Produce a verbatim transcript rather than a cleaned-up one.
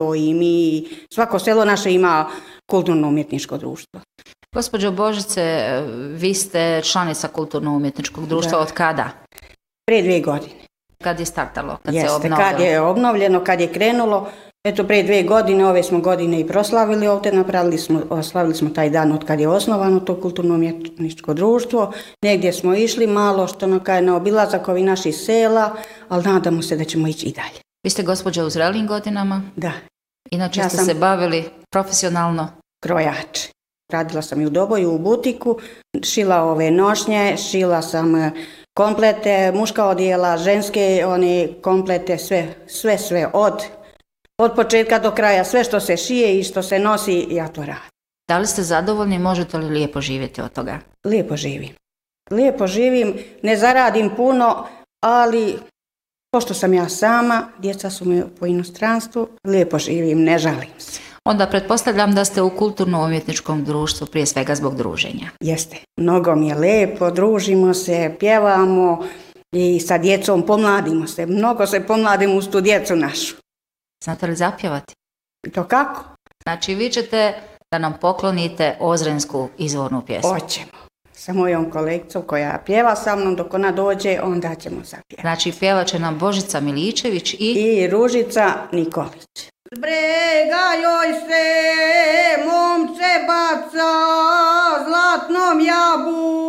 i mi, svako selo naše ima kulturno-umjetničko društvo. Gospođo Božice, vi ste članica kulturno-umjetničkog društva Da. od kada? Prije dvije godine. Kad je startalo, kad se Jeste, obnovilo? kad je obnovljeno, kad je krenulo, eto prije dvije godine, ove smo godine i proslavili ovdje, napravili smo, oslavili smo taj dan od kad je osnovano to kulturno-umjetničko društvo, negdje smo išli malo, što na, na obilazak ovih naših sela, ali nadamo se da ćemo ići i dalje. Vi ste gospođa u zrelim godinama? Da. Inače Ja ste sam se bavili profesionalno? Krojač. Radila sam i u Doboju, u butiku, šila ove nošnje, šila sam komplete, muška odijela, ženske one komplete, sve, sve, sve, od, od početka do kraja, sve što se šije i što se nosi, ja to radim. Da li ste zadovoljni, možete li lijepo živjeti od toga? Lijepo živim. Lijepo živim, ne zaradim puno, ali pošto sam ja sama, djeca su mi po inostranstvu, lijepo živim, ne žalim se. Onda pretpostavljam da ste u kulturno-umjetničkom društvu prije svega zbog druženja. Jeste, mnogo mi je lijepo, družimo se, pjevamo i sa djecom pomladimo se. Mnogo se pomladimo uz tu djecu našu. Znate li zapjevati? To kako? Znači vi ćete da nam poklonite ozrensku izvornu pjesmu. Hoćemo. Sa mojom kolegicom koja pjeva sa mnom, dok ona dođe, onda ćemo zapjevati. Znači pjevat će nam Božica Miličević i... I Ružica Nikolić. Brega joj se momče baca zlatnom jabu.